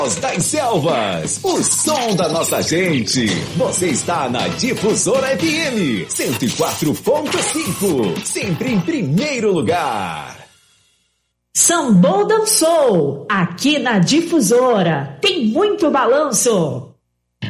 Das Selvas, o som da nossa gente. Você está na Difusora FM 104.5, sempre em primeiro lugar. Sambô dançou, aqui na Difusora. Tem muito balanço.